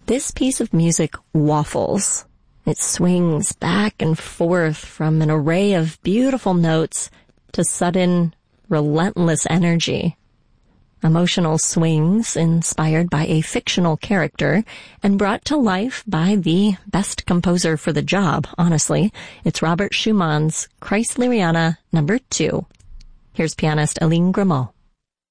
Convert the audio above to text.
This piece of music waffles. It swings back and forth from an array of beautiful notes to sudden, relentless energy. Emotional swings inspired by a fictional character and brought to life by the best composer for the job, honestly. It's Robert Schumann's Kreisleriana No. 2. Here's pianist Aline Grimaud.